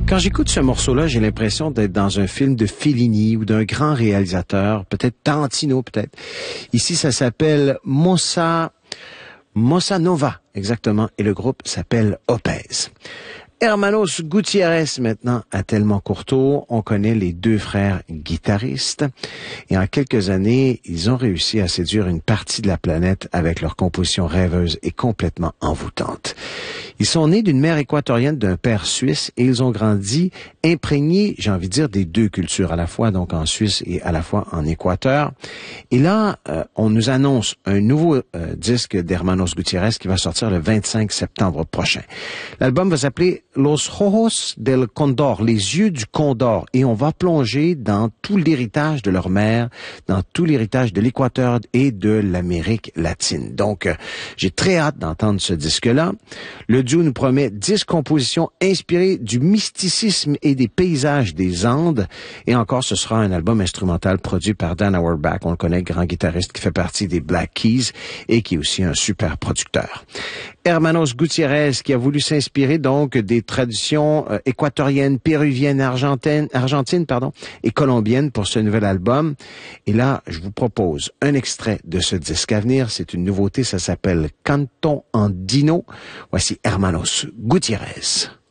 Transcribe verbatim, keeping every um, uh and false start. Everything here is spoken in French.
Quand j'écoute ce morceau-là, j'ai l'impression d'être dans un film de Fellini ou d'un grand réalisateur, peut-être Tarantino, peut-être. Ici, ça s'appelle Mossa, Mossa Nova, exactement, et le groupe s'appelle Opez. Hermanos Gutiérrez, maintenant, à Tellement Courteau. On connaît les deux frères guitaristes. Et en quelques années, ils ont réussi à séduire une partie de la planète avec leur composition rêveuse et complètement envoûtante. Ils sont nés d'une mère équatorienne, d'un père suisse, et ils ont grandi imprégnés, j'ai envie de dire, des deux cultures, à la fois donc en Suisse et à la fois en Équateur. Et là, euh, on nous annonce un nouveau euh, disque d'Hermanos Gutiérrez qui va sortir le vingt-cinq septembre prochain. L'album va s'appeler Los Ojos del Condor, les yeux du Condor, et on va plonger dans tout l'héritage de leur mère, dans tout l'héritage de l'Équateur et de l'Amérique latine. Donc, euh, j'ai très hâte d'entendre ce disque-là. Le duo nous promet dix compositions inspirées du mysticisme et des paysages des Andes, et encore, ce sera un album instrumental produit par Dan Auerbach. On le connaît, grand guitariste qui fait partie des Black Keys et qui est aussi un super producteur. Hermanos Gutiérrez, qui a voulu s'inspirer donc des traditions euh, équatoriennes, péruviennes, argentines, argentines pardon, et colombiennes pour ce nouvel album. Et là, je vous propose un extrait de ce disque à venir. C'est une nouveauté, ça s'appelle Canton Andino. Voici Hermanos Gutiérrez.